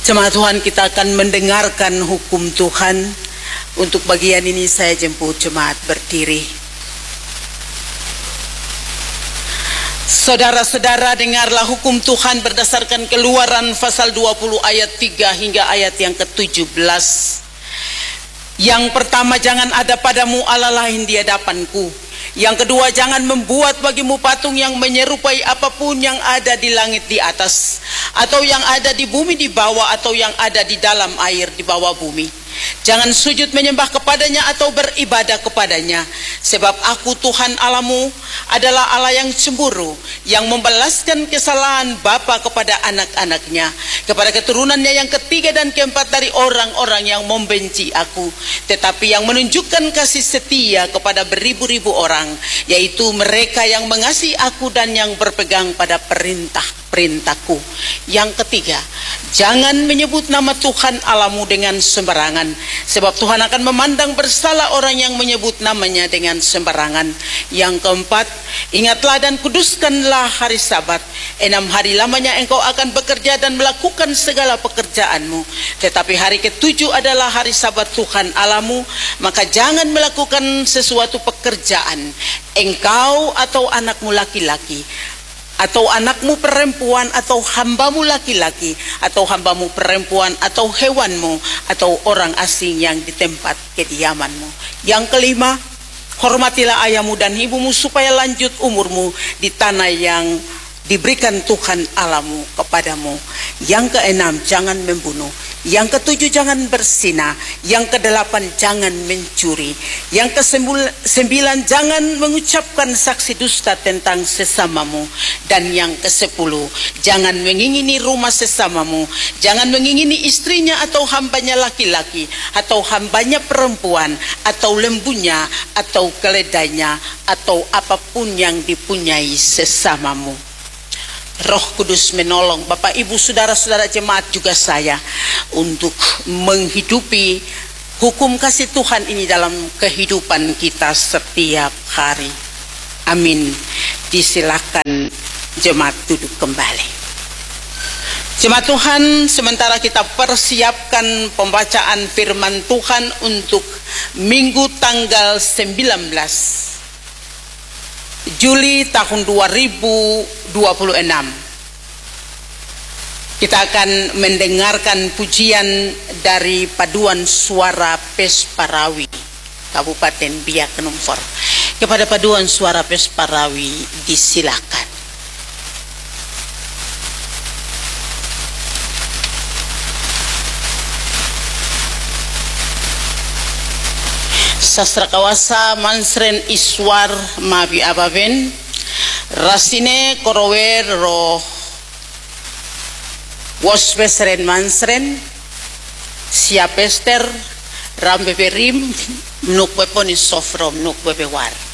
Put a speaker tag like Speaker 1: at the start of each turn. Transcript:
Speaker 1: Jemaat Tuhan, kita akan mendengarkan hukum Tuhan. Untuk bagian ini saya jemput jemaat berdiri. Saudara-saudara, dengarlah hukum Tuhan berdasarkan Keluaran pasal 20 ayat 3 hingga ayat yang ke-17. Yang pertama, jangan ada padamu Allah lain di hadapanku. Yang kedua, jangan membuat bagimu patung yang menyerupai apapun yang ada di langit di atas, atau yang ada di bumi di bawah, atau yang ada di dalam air di bawah bumi. Jangan sujud menyembah kepadanya atau beribadah kepadanya, sebab aku Tuhan Allahmu adalah Allah yang cemburu, yang membalaskan kesalahan bapa kepada anak-anaknya, kepada keturunannya yang ketiga dan keempat dari orang-orang yang membenci aku, tetapi yang menunjukkan kasih setia kepada beribu-ribu orang, yaitu mereka yang mengasihi aku dan yang berpegang pada perintah-perintahku. Yang ketiga, jangan menyebut nama Tuhan Allahmu dengan sembarangan, sebab Tuhan akan memandang bersalah orang yang menyebut namanya dengan sembarangan. Yang keempat, ingatlah dan kuduskanlah hari Sabat. 6 hari lamanya engkau akan bekerja dan melakukan segala pekerjaanmu, tetapi hari ke-7 adalah hari Sabat Tuhan Allahmu. Maka jangan melakukan sesuatu pekerjaan, engkau atau anakmu laki-laki, atau anakmu perempuan, atau hambamu laki-laki, atau hambamu perempuan, atau hewanmu, atau orang asing yang di tempat kediamanmu. Yang kelima, hormatilah ayahmu dan ibumu supaya lanjut umurmu di tanah yang diberikan Tuhan Allahmu kepadamu. Yang keenam, jangan membunuh. Yang ketujuh, jangan berzina. Yang kedelapan, jangan mencuri. Yang kesembilan, jangan mengucapkan saksi dusta tentang sesamamu. Dan yang kesepuluh, jangan mengingini rumah sesamamu. Jangan mengingini istrinya atau hambanya laki-laki, atau hambanya perempuan, atau lembunya, atau keledainya, atau apapun yang dipunyai sesamamu. Roh Kudus menolong Bapak Ibu saudara-saudara jemaat juga saya untuk menghidupi hukum kasih Tuhan ini dalam kehidupan kita setiap hari. Amin. Disilakan jemaat duduk kembali. Jemaat Tuhan, sementara kita persiapkan pembacaan firman Tuhan untuk Minggu tanggal 19 Juli tahun 2026. Kita akan mendengarkan pujian dari Paduan Suara Pesparawi Kabupaten Biak Numfor. Kepada Paduan Suara Pesparawi disilakan. Sastra kawasa mansren iswar mabi ababen rasine korower ro wospesren mansren siapester rambe perim nuk beponi sofrom nuk bepewar.